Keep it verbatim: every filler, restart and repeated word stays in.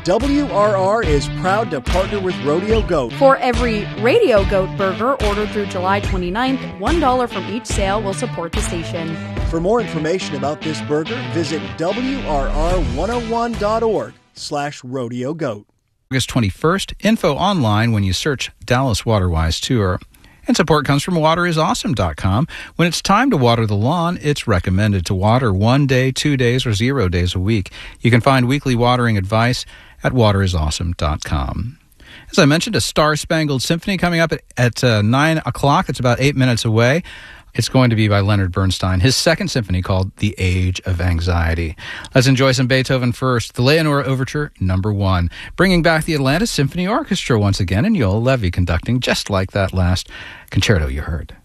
W R R is proud to partner with Rodeo Goat. For every Radio Goat burger ordered through July twenty-ninth, one dollar from each sale will support the station. For more information about this burger, visit W R R one oh one dot org slash Rodeo Goat. August twenty-first, info online when you search Dallas Waterwise Tour. And support comes from water is awesome dot com. When it's time to water the lawn, it's recommended to water one day, two days, or zero days a week. You can find weekly watering advice at water is awesome dot com. As I mentioned, a Star-Spangled Symphony coming up at, at uh, nine o'clock. It's about eight minutes away. It's going to be by Leonard Bernstein, his second symphony called The Age of Anxiety. Let's enjoy some Beethoven first. The Leonore Overture, number one. Bringing back the Atlanta Symphony Orchestra once again, and Yoel Levy conducting just like that last concerto you heard.